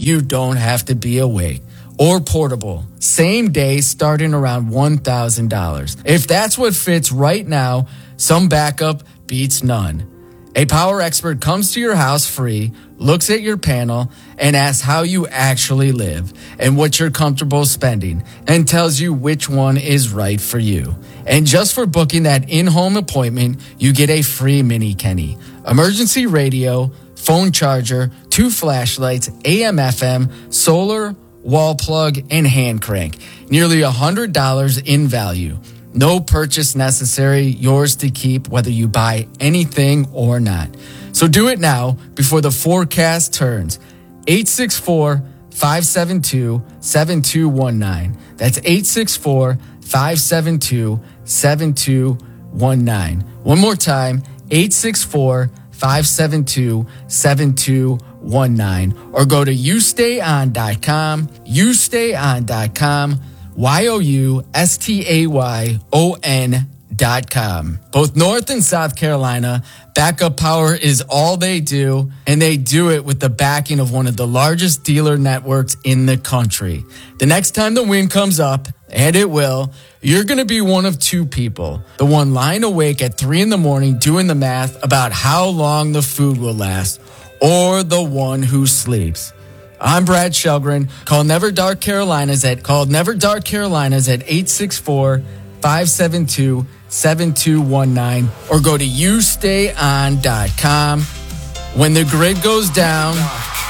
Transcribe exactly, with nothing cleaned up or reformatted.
you don't have to be awake. Or portable. Same day starting around one thousand dollars. If that's what fits right now, some backup beats none. A power expert comes to your house free, looks at your panel, and asks how you actually live and what you're comfortable spending, and tells you which one is right for you. And just for booking that in-home appointment, you get a free Mini Kenny, emergency radio, phone charger, two flashlights, A M F M, solar, wall plug, and hand crank. Nearly one hundred dollars in value. No purchase necessary, yours to keep whether you buy anything or not. So do it now before the forecast turns. eight six four, five seven two, seven two one nine. That's eight six four, five seven two, seven two one nine. One more time, eight six four, five seven two, seven two one nine. Or go to you stay on dot com, you stay on dot com, Y O U S T A Y O N dot com. Both North and South Carolina, backup power is all they do, and they do it with the backing of one of the largest dealer networks in the country. The next time the wind comes up, and it will, you're going to be one of two people. The one lying awake at three in the morning doing the math about how long the food will last, or the one who sleeps. I'm Brad Shelgren. Call Never Dark Carolinas at call Never Dark Carolinas at eight six four, five seven two, seven two one nine or go to you stay on dot com. When the grid goes down,